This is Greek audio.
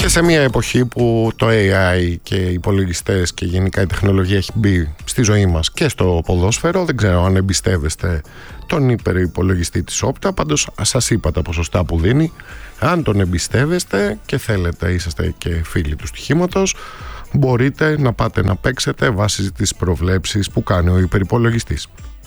σε μια εποχή που το AI και οι υπολογιστές και γενικά η τεχνολογία έχει μπει στη ζωή μας και στο ποδόσφαιρο, δεν ξέρω αν εμπιστεύεστε τον υπερυπολογιστή της Όπτα, πάντως σας είπα τα ποσοστά που δίνει. Αν τον εμπιστεύεστε και θέλετε, είσαστε και φίλοι του στοιχήματος, μπορείτε να πάτε να παίξετε βάσει τις προβλέψεις που κάνει ο υπερυπολογιστής.